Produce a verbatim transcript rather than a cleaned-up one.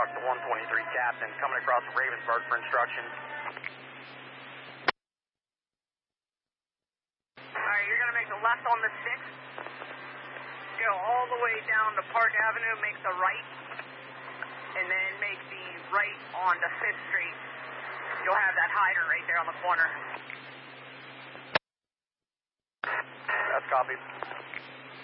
talk to one twenty-three Captain, coming across Ravensburg for instructions. Alright, you're going to make the left on the sixth. Go all the way down to Park Avenue, make the right, and then make the right onto fifth Street. You'll have that hider right there on the corner. That's copied.